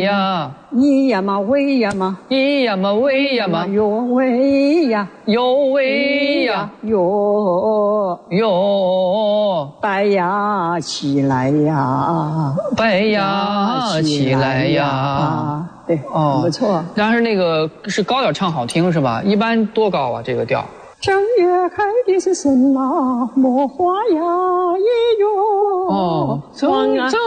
呀， 咿呀嘛喂呀嘛， 咿呀嘛喂呀嘛， 哟喂呀， 哟喂呀， 哟哟， 白呀起来呀， 白呀起来呀。 对，哦，不错。 但是那个是高调唱好听是吧？一般多高啊？这个调？ 正月开的是神呐，莫花呀也哟。 哦， 正